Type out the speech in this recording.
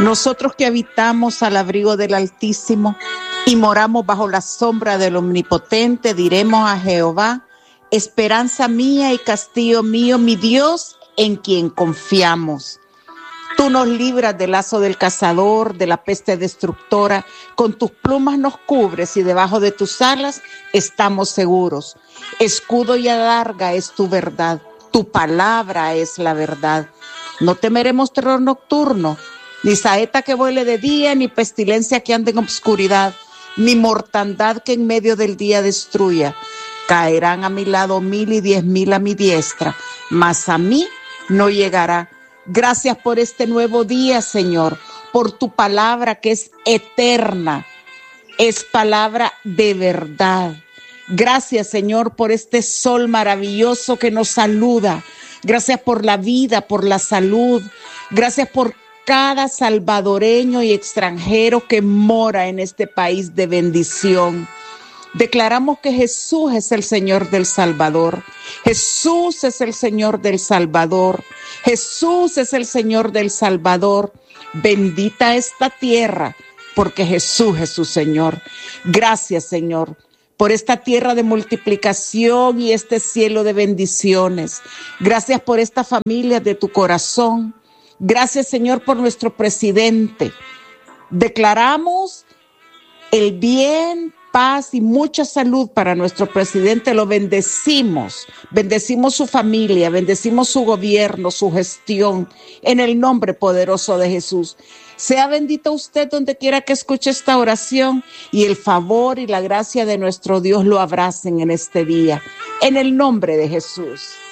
Nosotros que habitamos al abrigo del Altísimo y moramos bajo la sombra del Omnipotente, diremos a Jehová, esperanza mía y castillo mío, mi Dios en quien confiamos. Tú nos libras del lazo del cazador, de la peste destructora, con tus plumas nos cubres y debajo de tus alas estamos seguros. Escudo y adarga es tu verdad, tu palabra es la verdad. No temeremos terror nocturno, ni saeta que vuele de día, ni pestilencia que ande en obscuridad, ni mortandad que en medio del día destruya. Caerán a mi lado 1,000 y 10,000 a mi diestra, mas a mí no llegará. Gracias por este nuevo día, Señor, por tu palabra que es eterna, es palabra de verdad. Gracias, Señor, por este sol maravilloso que nos saluda. Gracias por la vida, por la salud. Gracias por cada salvadoreño y extranjero que mora en este país de bendición. Declaramos que Jesús es el Señor del Salvador. Jesús es el Señor del Salvador. Jesús es el Señor del Salvador. Bendita esta tierra, porque Jesús es su Señor. Gracias, Señor, por esta tierra de multiplicación y este cielo de bendiciones. Gracias por esta familia de tu corazón. Gracias, Señor, por nuestro presidente. Declaramos el bien, paz y mucha salud para nuestro presidente. Lo bendecimos. Bendecimos su familia, bendecimos su gobierno, su gestión, en el nombre poderoso de Jesús. Sea bendito usted donde quiera que escuche esta oración y el favor y la gracia de nuestro Dios lo abracen en este día. En el nombre de Jesús.